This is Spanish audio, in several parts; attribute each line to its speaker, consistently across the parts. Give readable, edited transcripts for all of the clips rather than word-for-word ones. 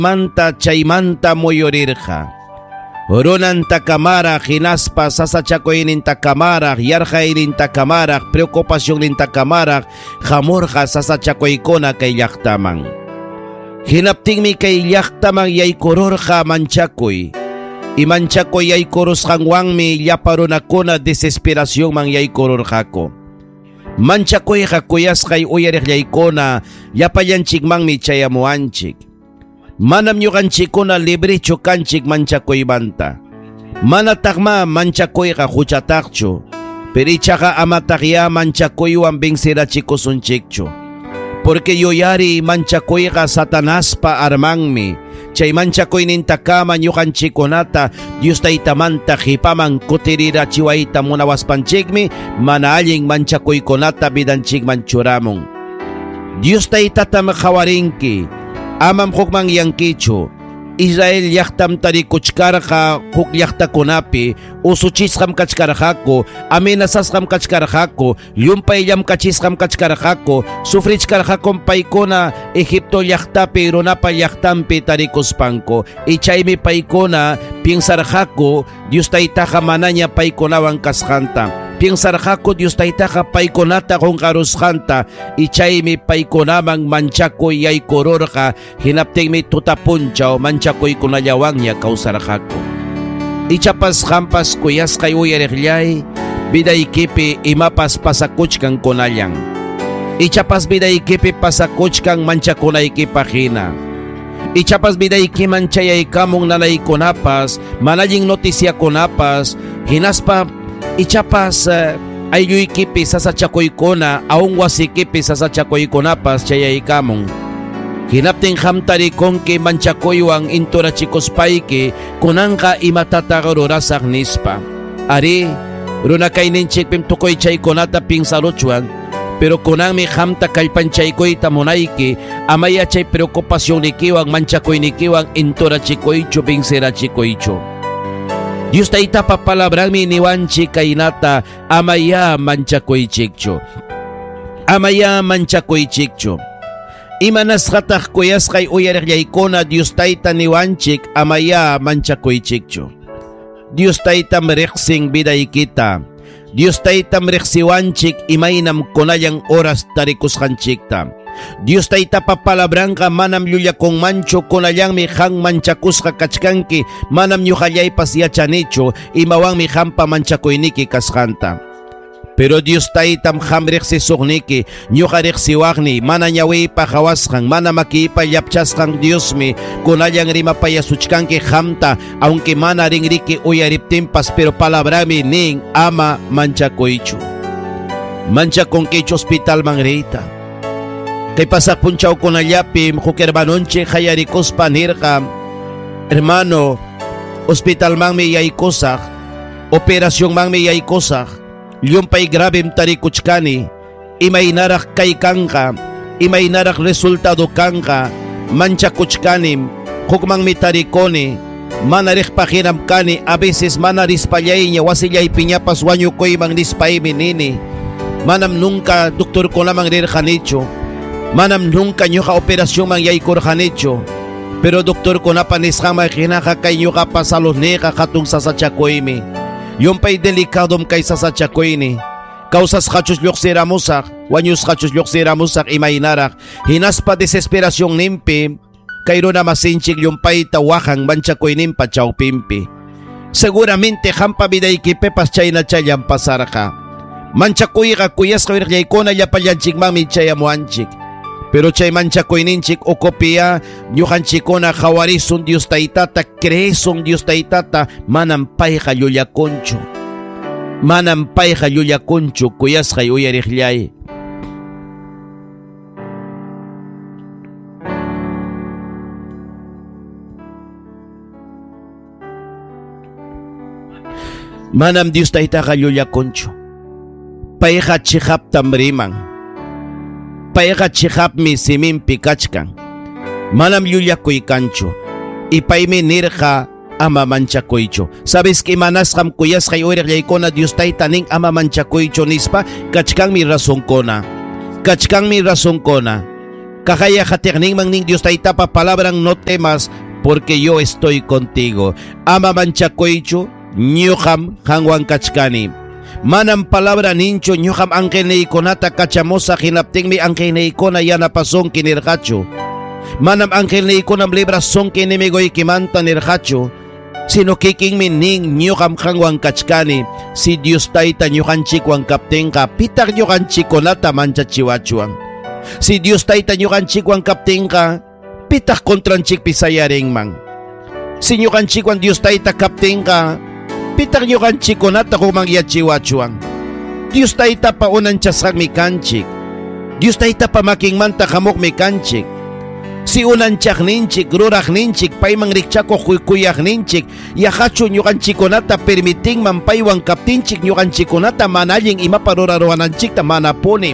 Speaker 1: manta chaymanta moyorirja. Runan takamara, hinaspa sasachakoynin takamara, yarjaynin takamara, preocupacionnin takamara, jamurja sasachakoykona kay llaqtaman. Hinaptinmi kay llaqtaman yaykururja manchakoy. Imanchakoy yaykurusqanwanmi llaparunakuna desesperación man yaykururjako. Manchakoy hakuyasqay uyariqllaykuna llapallanchikmanmi chayamuanchik. Manam ñuqanchikkuna librechu kanchik manchakuymanta. Mana taqma manchakuyqa huchataqchu, pero ichaqa amataq ya manchakuywan vencerachikusunchikchu. Porque yuyari manchakuyqa Satanaspa armanmi. Chay manchakuynintakama ñuqanchikkunata Dios taytamanta qipaman kutirirachiwayta munawaspanchikmi mana allin manchakuykunata vidanchikman churamun. Dios taytatam qawarinki. Amam hukman yankichu. Israel llaqtam tarikuchkarqa huk llaqtakunapi usuchisqam kachkarqaku, amenazasqam kachkarqaku, llumpayllam kachisqam kachkarqaku, sufrichkarqakum paykuna Egipto llaqtapi runapa llaqtampi tarikuspanku. Ichaymi paykuna piensarqaku Dios taytaqa manaña paykunawan kasqanta. Piensarqaku Dios taytaqa paykunata qunqarusqanta, ichaymi paykunaman manchakuy yaykururqa, hinaptinmi tutapunchaw manchakuykunallawanña kawsarqaku. Ichapas qampas kuyasqay uyariqllay, vidaykipi imapas pasakuchkan kunallan. Ichapas vidaykipi pasakuchkan manchakunaykipaq hina. Ichapas vidaykiman chayaykamun nanaykunapas, manallin noticiakunapas, hinaspa ichapas ayluykipi sasachakuykuna, aun wasikipi sasachakuykunapas chayaykamun. Hinaptin hamtarikunki manchakuywan inturachicuspayki kunanqa imatataqa rurasaq nispa. Ari, runakayninchikpim tukuy chaykunata pinsaruchwan, pero kunanmi hamta kallpanchaykuyta munayki, amaya chay preocupacionnikiwan manchakuynikiwan inturachikuychu pinserachikuychu. Dios taytapa palabranmi niwanchik kaynata amaya manchakuychikchu. Amaya manchakuychikchu. Imanasqataq kuyasqay uyariqllaykuna Dios tayta niwanchik amaya manchakuychikchu. Dios taytam riqsin vidaykita. Dios taytam riqsiwanchik imaynam kunallan horas tarikusqanchikta. Dios taytapa palabranqa manam llullakunmanchu, kunallanmi han manchakusqa kachkanki, manam ñuqallaypas yachanichu imawanmi hampa manchakuyniki kasqanta. Pero Dios taytam ham riqsisuqniki, ñuqa riqsiwaqni, mana ñawiypa hawasqan, mana makiypa llapchasqan Diosmi, kunallan rimapayasuchkanki hamta, aunque mana rinriki uyariptinpas, pero palabrami nin ama manchakuychu. Manchakunkichu hospitalman riyta. Kay pasaqpunchawkunallapi huk hermanunchik hayarikuspa nirqa, hermano, hospitalmanmi yaykusaq, operacionmanmi yaykusaq, llumpay grabem tarikuchkani, imaynaraq kaykanqa, imaynaraq resultado kanqa, manchakuchkanim, hukmanmi tarikuni, mana riqpahinam kani, a veces mana rispallayña, wasillaypiñapas wañukuyman rispaymi nini, manam nunca doctorkunaman rirqanichu, manam nunca ñuqa operación man yaykurqanichu, pero doctor kunapa nisqama hinaqa kay ñuqa pasalosniqa hatun sasachakuymi. Yumpay delicadom kay sasachakuyni. Kawsasqachus lluqsiramusaq, wañusqachus lluqsiramusaq imaynaraq. Hinaspa desesperación nimpi, kay runa masinchik yumpayta wahan manchakuyninpa chawpimpi. Seguramente hampa vidaykipipas chayna chayan pasarqa. Manchakuyqa kuyasqa wirqllaykuna llapallanchikmanmi chayamuanchik. Pero chay manchakuyninchik ukupia ñuqanchikkuna qhawarisun Dios taytata, creesun Dios taytata, manam payqa llullakunchu. Manam payqa llullakunchu kuyasqay uyariqllay. Manam Dios taytaqa llullakunchu. Payqa chihaptam riman. Payqa chihapmi simimpi kachkan. Manam llullakuykanchu. Ipaymi nirqa ama manchakuychu. Sabes que manasqam kuyasqay uyariqllaykuna Dios tayta nin ama manchakuychu nispa kachkanmi razonkuna. Kachkanmi razonkuna. Kakaya katekningman ning Dios taitapa palabrang no temas porque yo estoy contigo. Ama manchakoichu, ñuqam hangwan kachkani. Manam palabra nincho ñuqam angel neikonata kachamosa hinaptingmi angel neikona yanapason kinirkachu. Manam angel neikonam libra son kinimigoy kimanta nirkachu. Sino kikingmi ning ñuqam hangwan kachkani. Si Dios taita ñuqanchikwan kaptinqa pitak ñuqanchikonata manchachiwachuan. Si Dios taita ñuqanchikwan kaptinqa pitak kontranchik pisayaringman. Si ñuqanchikwan Dios taita kaptinqa pitak ñuqanchikonata humangyachiwachuan. Dios taita pa unanchasqanmi kanchik. Dios taita pa makinmanta hamukmi kanchik. Si unanchaqninchik, ruraqninchik, payman rikchakuq kuykuyaqninchik, yahachu ñuqanchikonata permitinman paywan kaptinchik ñuqanchikonata mana allin imapa ruraruwananchikta mana punim.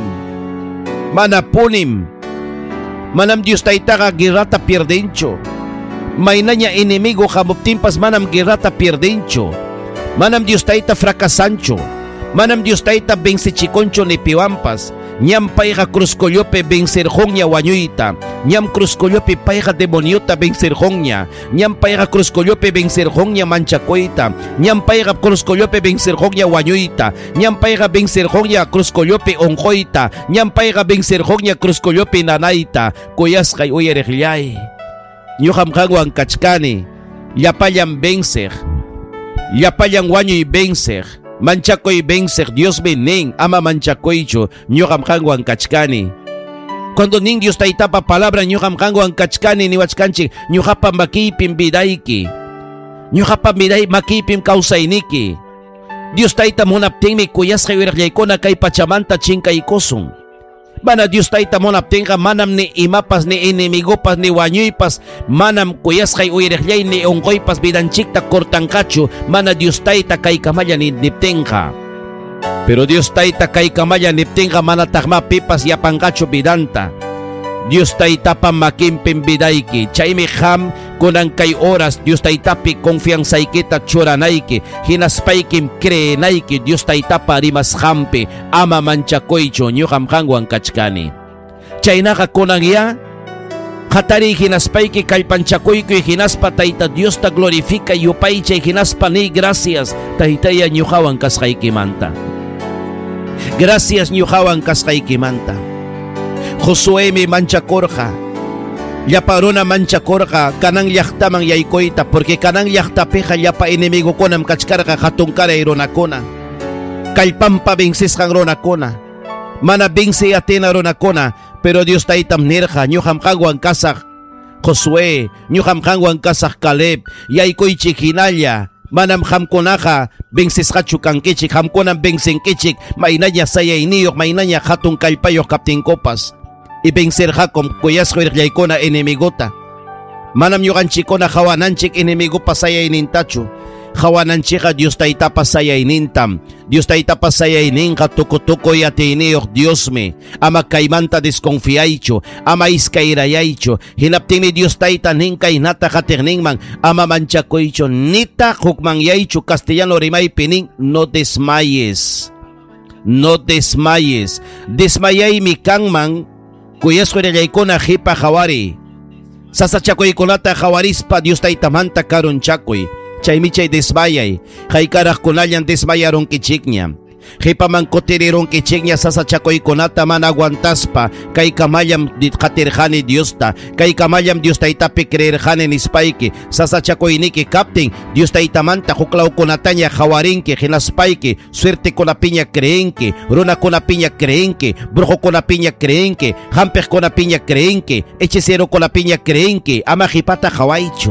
Speaker 1: Mana punim. Manam Dios taitaqa guerrata pierdincho. Maynaña enemigo hamuptinpas manam guerrata pierdincho. Manam Dios taita fracasancho. Manam Dios taita vencichiconcho ni piwampas. Ñam payqa cruzcollope vencerjonña wañuyta. Ñam cruzcollope payqa demoniota vencerjonña. Ñam payqa cruzcollope vencerjonña manchacoita. Ñam payqa cruzcollope vencerjonña wañuyta. Ñam payqa vencerjonña cruzcollope onjoita. Ñam payqa vencerjonña cruzcollope nanaita. Kuyasqay uyariqllay. Ñuqam hangwan kachkani. Llapallan vencer. Llapallan wañuy vencer. Manchakoy vencer, Dios ning ama manchakoycho, ñuqam hangwan kachkani. Cuando ning Dios taitapa palabra ñuqam hangwan kachkani niwachkanchik, ñuqapa makipim vidayki. Ñuqapa makipim kawsayniki. Dios taita munaptinmi kuyasqay wirqllaykuna kay pachamanta chinkaykusun. Mana Dios taita munaptinqa manam ni imapas ni enemigopas ni wañuypas manam kuyasqay uyriqllay ni unquypas vidanchikta kortanqachu mana Dios taita kay kamalla niptinqa. Pero Dios taita kay kamalla niptinqa mana taqma pipas yapanqachu vidanta. Dios taitapa makinpin vidayki. Chaymi ham kunan kay horas Dios taitapi confianzaykita churanayki. Hinaspaykim creenayki Dios taitapa rimas hampi. Ama manchakoycho ñuqam hangwan kachkani. Chaynaqa kunan ya hatari hinaspayki kallpanchakuyki hinaspa taita Dios ta glorifica yupaychay hinaspa ni gracias taitaya ñuqawan kasqaykimanta. Gracias ñuqawan kasqaykimanta. Josué mi manchakorja. Llaparuna manchakorja kanang llaqtaman yaykoyta porque kanang llaqtapiqa llapa enemigo kunam kachkarqa hatunkaray runakuna. Kallpampa vencisqan runakuna. Mana venci atina runakuna, pero Dios taytam nirqa ñuqam hangwan kasaq Josué, ñuqam hangwan kasaq Caleb, yaykoychik hinalla. Manam hamkunaqa vencisqachu kankichik, hamkunam vencinkichik, maynaña sayayniyuq, maynaña hatun kallpayuq kaptinkopas. Y vencerjacom kuyasqo irqllaykuna enemigota. Manam ñuqanchikuna hawananchik enemigo pasayaynintachu. Hawananchiqa Dios taitapa sayaynintam. Dios taitapa sayayninqa tukutuko yatiniyuq Diosmi. Ama kaymanta desconfiaychu, ama iskayrayaychu. Hinaptinmi Dios taita ninkaynata qatirninman ama manchakuychu. Nita hukmanyaychu castellano rimaypi nin no desmayes. No desmayes. Desmayaymi kanman kuyasqo irqllaykuna hipa hawari. Sasachakuykunata hawarispa Dios taytamanta karunchakuy. Chaymi chay desmayay. Haykaraq kunallan desmayaron kichikña. Hipaman kutiriron kichikña sasachakuykunata mana aguantaspa. Kay kamallam qatirqani Diosta. Kay kamallam Dios taytapi creerqani nispayki. Sasachakuyniki kaptin Dios taytamanta huklawkunataña hawarinki hinaspayki. Suertekunapiña creenki. Runakunapiña creenki. Brujukunapiña creenki. Hampiqkunapiña creenki. Hechicerokunapiña creenki. Ama hipata hawaychu.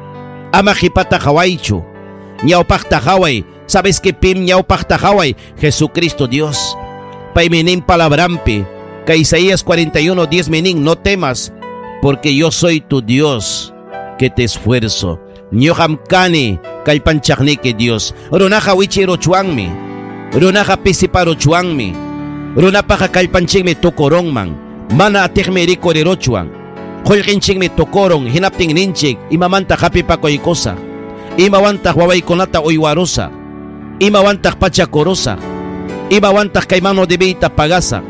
Speaker 1: Ama hipata hawaychu. Ñawpaqta haway. ¿Sabes qué pim ñawpaqta haway? Jesucristo Dios. Paiminin palabrampi. Que Isaías 41:10 menin, no temas, porque yo soy tu Dios, que te esfuerzo. Ñoham kani, kalpanchakniki Dios. Runaja wichirochuanmi. Runaja pisiparochuanmi. Runapaja kalpanchikmi tokorongman. Mana atikmeriko rirochuan. Holkinchikmi tokorong, hinapting ninchik, imamanta hapipakoykosa. Imawantak wawaykunata uywarosa. Imawantak pachakorosa. Imawantak kaymano debita pagasa.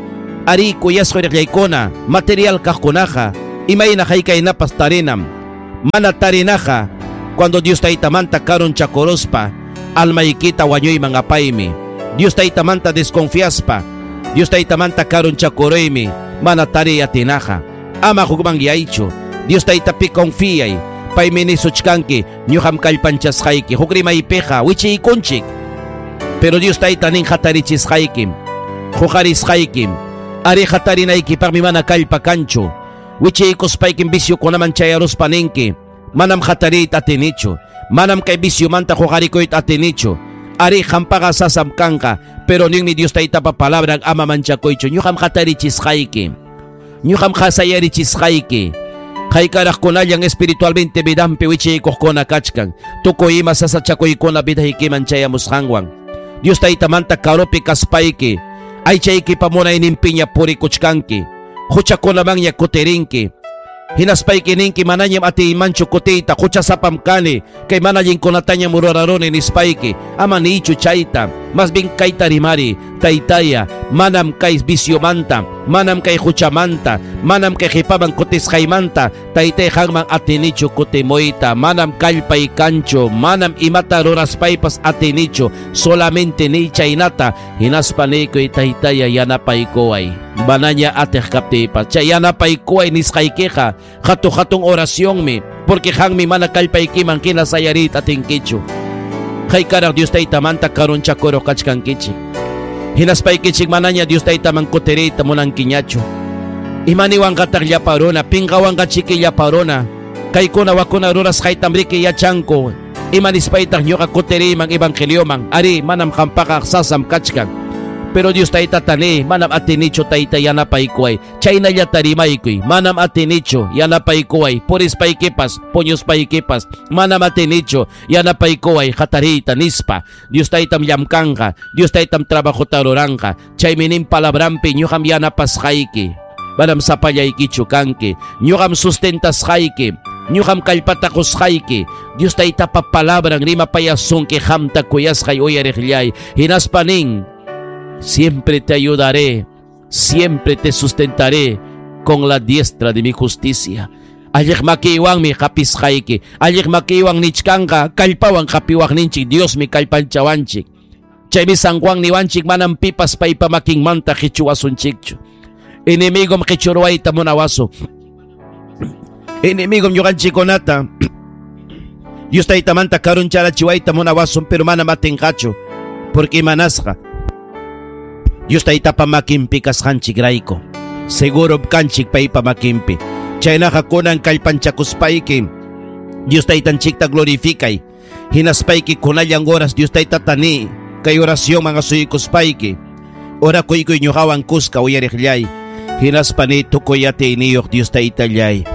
Speaker 1: ari kuyasqo riqllaykuna material kaqkunaqa imayna haykaynapas tarinam mana tarinaqa cuando Dios taytamanta karun chakorospa almaykita wañuyman apaymi Dios taytamanta desconfiaspa Dios taytamanta karun chakoruymi mana tari atinaqa ama hukman yaychu Dios taytapi confiay paymi nisuchkanki ñuqam kallpanchasqayki huk rimaypiqa wichiykunchik pero Dios tayta nin hatarichisqaykim huqarisqaykim ari hatarinaykipaqmi mana kallpa kanchu wichiykuspaykim visyukunaman chayaruspa ninki manam hatariyta atinichu manam kay visyumanta huqarikuyta atinichu ari hampaqa sasam kanqa pero ninmi Dios taytapa palabran ama manchakuychu ñuqam hatarichisqayki ñuqam hasayarichisqayki haykaraqkunallan espiritualmente vidampi wichiykuqkuna kachkan tukuy ima sasachakuykuna vidaykiman chayamusqanwan Dios taytamanta karupi kaspayki aychaykipa munayninpiña purikuchkanki huchakunamanña kutirinki hinaspayki ninki manañam atiymanchu kutiyta huchasapam kani kay manallinkunataña murararuni nispayki ama nichu chayta más bien kayta rimari taytaya manam kay visiomanta manam kay huchamanta manam kay hipaman kutisqaymanta taytay hanman atinichu kutimuyta manam kallpay kanchu manam imata ruraspaypas atinichu solamente ni chaynata hinaspa nikuy taytaya yanapaykuway banaña atej kaptipas chay yanapaykuway nisqaykiqa hatun oraciónmi porque hanmi mana kallpaykiman kinasayarit atinkichu haykaraq Dios taytamanta karun chakoro kachkankichik hinaspaykichik manaña Dios taytaman kutiriyta munankiñachu imaniwanqataq llaparuna pinqawanqa chiki llaparuna kaykuna wakuna rurasqaytam riki yachanku imanispaytaq ñuqa kutiriyman evangelioman ari manam hampaqa sasam kachkan pero Dios taytatani manam atinichu tayta yanapaykuway chaynallata rimaykuy manam atinichu yanapaykuway purispaykipas puñuspaykipas manam atinichu yanapaykuway hatariyta nispa Dios taytam llamkanqa Dios taytam trabajuta ruranqa chaymi nin palabrampi ñuqam yanapasqayki manam sapallaykichu kanki ñuqam sustentasqayki ñuqam kallpatakusqayki Dios taytapa palabran rimapayasunki hamta kuyasqay uyariqllay hinaspa nin siempre te ayudaré, siempre te sustentaré con la diestra de mi justicia. Allik makiwang mi kapisqayki, allik makiwang nichkanqa, kallpawan kapiwak ninchik, Dios mi kallpanchawanchik. Chaymi sanguang niwanchik manam pipas paypa makinmanta kichuwasunchikchu. Inimigom kichurwayta munawaso. Inimigom yuganchikunata. Dios taytamanta karun charachiwayta munawason pero manam atinqachu, porque manasqa. Dios taytapa makimpi kasqanchik rayku seguro kanchik paypa makimpi chaynaqa kunan kallpanchakuspayki Dios taytanchikta glorificay hinaspayki kunallan horas Dios taytatani kay oración man asuykuspayki orakuykuy ñuqawan kuska uyariqllay hinaspani tukuy atiniyuq Dios taytallay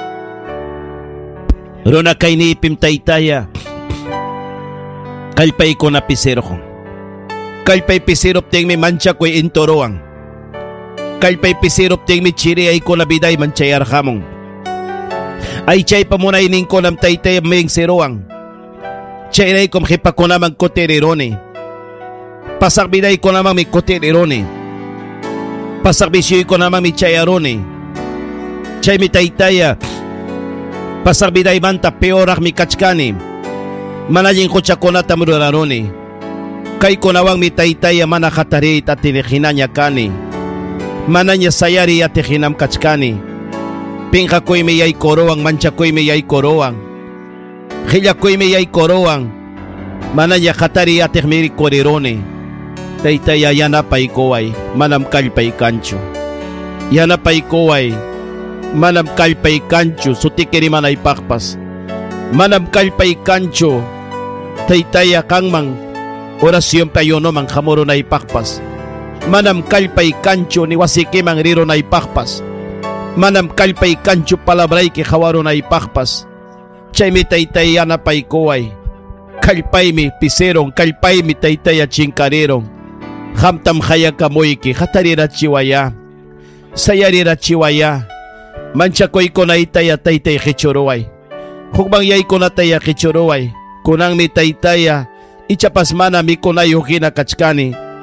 Speaker 1: runa kaynipim taytaya kallpaykunapi serqon kallpay pisiruptingmi manchakoy intoroan kallpay pisiruptingmi chiri ay ko na biday manchayarhamon ay chay pamunay ninko nam taytay ming siroang chay ray kom hipa ko namang koterirone pasak biday ko namang mi koterirone pasak bisyoy ko namang mi chayarone chay mi taytaya pasak biday manta peorak mi kachkani manalin ko chakonata murararone kay kunawang mi taytaya mana hatarit at tinihinaña kani mananya sayari at tihinam kachkani pinkakoy mi yay korowang manchakoy mi yay korowang hilakoy mi yay korowang mananya hatari at miri korirone taytaya yanapay koway manam kalpay kancho yanapay koway manam kalpay kancho sutikiri manay pakpas manam kalpay kancho taytaya kangmang orasyon tayo no mang hamuro na ipakpas manam kalpay kancho ni wasiki mang riro na ipakpas manam kalpay kancho palabray ki hawaro na ipakpas chay mi taytay yanapay koway kalpay mi piserong kalpay mi taytay at chingkarirong hamtam haya kamoy ki hatarira chiwaya sayarira chiwaya manchakoy ko na itaya taytay kichuruway hukbang yay ko na taya kichuruway kunang mi taytaya ichapas mana mi kunayo kina kachkani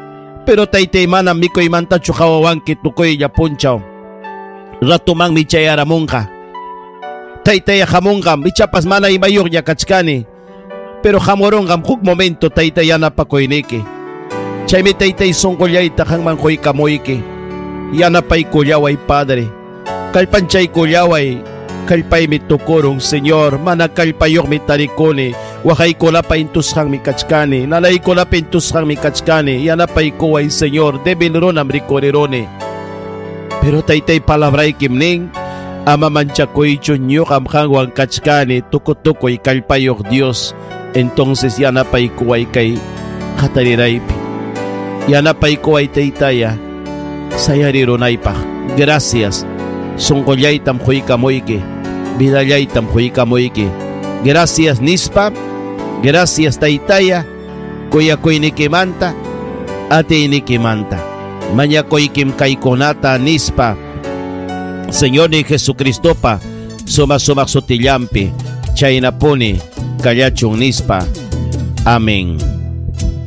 Speaker 1: Pero taytay manam mikoy manta chukawawanki tukoy yapunchaw. Ratumang michay aramunka. Taytay jamungam, ichapas mana imayok ya kachkani. Pero jamorongam huk momento taytay yana pakoyniki. Chaymi taytay songkolyayta hangman koy kamoyki. Yana pay kulyaway Padre. Kalpanchay kulyaway. Kalpay mi tukurong Señor. Mana kalpayok mi tarikoni. Wakay ko na pa intushang mi kachkani. Nalay ko na pa intushang mi kachkani. Yana pay kuway Señor. Debin ron amrikorerone. Pero taytay palabray kimning. Ama manchakoy chunyo kamhangwang kachkani. Tukutukoy kalpayok Dios. Entonces yana pay kuway kay katariraypi. Yana pay kuway taytaya. Sayarironaypah. Gracias. Sungkolyay tamkoy kamoyke. Bidalyay tamkoy kamoyke. Gracias Nispa, gracias Taytaya, kuyakoy nikimanta, ate nikimanta. Mañakoy kim kaikonata Nispa, Señor ni Jesucristo pa, sumak sotillampi, chayna poni, kayachong Nispa. Amén.